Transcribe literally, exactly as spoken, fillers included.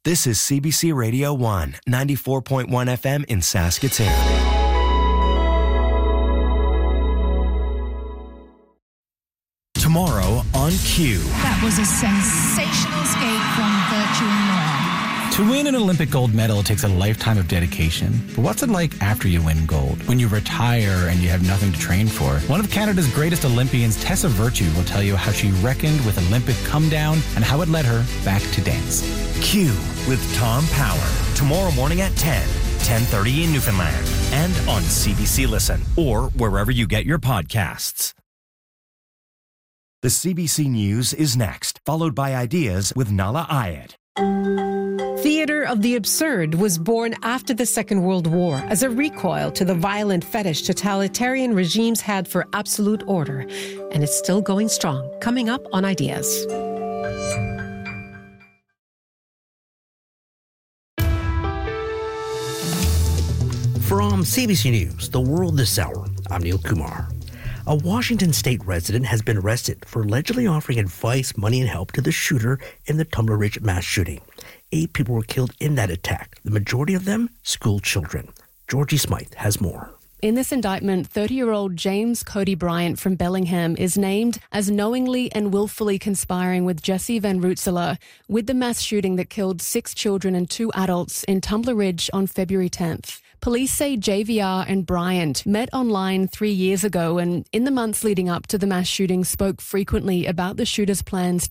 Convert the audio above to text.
This is C B C Radio one, ninety-four point one F M in Saskatoon. Tomorrow on Q. That was a sensational skate from Virtue Noir. To win an Olympic gold medal, it takes a lifetime of dedication. But what's it like after you win gold? When you retire and you have nothing to train for? One of Canada's greatest Olympians, Tessa Virtue, will tell you how she reckoned with Olympic come down and how it led her back to dance. Q with Tom Power. Tomorrow morning at ten, ten thirty in Newfoundland. And on C B C Listen or wherever you get your podcasts. The C B C News is next, followed by Ideas with Nala Ayed. Theatre of the Absurd was born after the Second World War as a recoil to the violent fetish totalitarian regimes had for absolute order. And it's still going strong. Coming up on Ideas. From C B C News, The World This Hour, I'm Neil Kumar. A Washington state resident has been arrested for allegedly offering advice, money, and help to the shooter in the Tumbler Ridge mass shooting. Eight people were killed in that attack, the majority of them school children. Georgie Smythe has more. In this indictment, thirty-year-old James Cody Bryant from Bellingham is named as knowingly and willfully conspiring with Jesse Van Rootselaar with the mass shooting that killed six children and two adults in Tumbler Ridge on February tenth. Police say J V R and Bryant met online three years ago and in the months leading up to the mass shooting spoke frequently about the shooter's plans